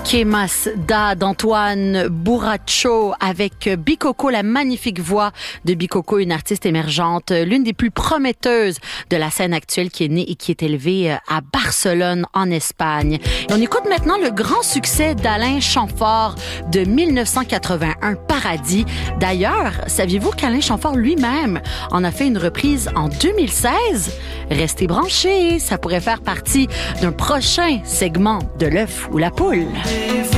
Quemas da d'Antoine Bourracho avec Bikoko, la magnifique voix de Bikoko, une artiste émergente, l'une des plus prometteuses de la scène actuelle qui est née et qui est élevée à Barcelone, en Espagne. Et on écoute maintenant le grand succès d'Alain Chamfort de 1981, Paradis. D'ailleurs, saviez-vous qu'Alain Chamfort lui-même en a fait une reprise en 2016? Restez branchés, ça pourrait faire partie d'un prochain segment de l'œuf ou la poule.